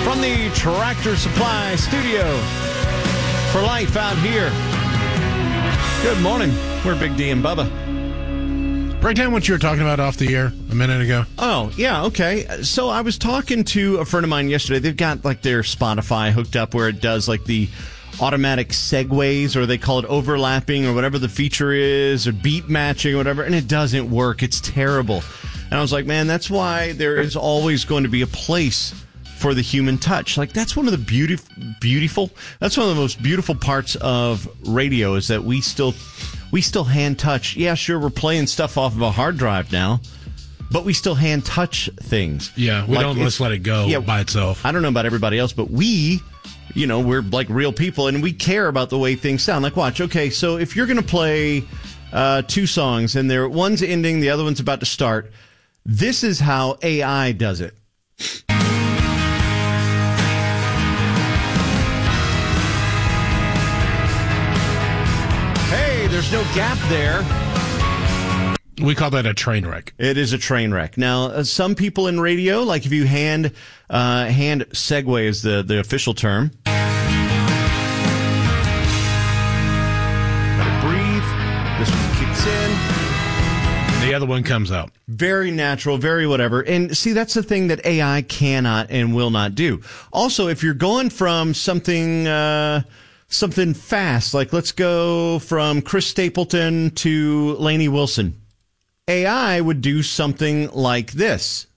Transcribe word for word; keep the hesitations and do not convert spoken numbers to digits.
From the Tractor Supply Studio for life out here. Good morning. We're Big D and Bubba. Break down what you were talking about off the air a minute ago. Oh, yeah, okay. So I was talking to a friend of mine yesterday. They've got like their Spotify hooked up where it does like the automatic segues, or they call it overlapping, or whatever the feature is, or beat matching, or whatever, and it doesn't work. It's terrible. And I was like, man, that's why there is always going to be a place for the human touch. Like, that's one of the beautiful, beautiful, that's one of the most beautiful parts of radio, is that we still, we still hand touch. Yeah, sure, we're playing stuff off of a hard drive now, but we still hand touch things. Yeah, we like, don't just let it go yeah, by itself. I don't know about everybody else, but we, you know, we're like real people, and we care about the way things sound. Like, watch, okay, so if you're going to play uh, two songs, and they're, one's ending, the other one's about to start, this is how A I does it. There's no gap there. We call that a train wreck. It is a train wreck. Now, uh, some people in radio, like if you hand uh, hand segue is the, the official term. Let it breathe. This one kicks in. The other one comes out. Very natural, very whatever. And see, that's the thing that A I cannot and will not do. Also, if you're going from something... Uh, Something fast, like let's go from Chris Stapleton to Lainey Wilson. A I would do something like this.